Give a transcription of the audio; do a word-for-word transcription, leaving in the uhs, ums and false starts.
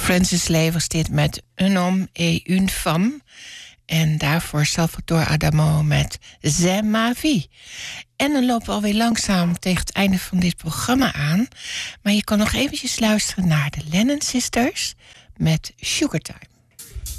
Francis Lee was dit met Un homme et une femme. En daarvoor Salvatore Adamo met C'est ma vie. En dan lopen we alweer langzaam tegen het einde van dit programma aan. Maar je kan nog eventjes luisteren naar de Lennon Sisters met Sugar Time.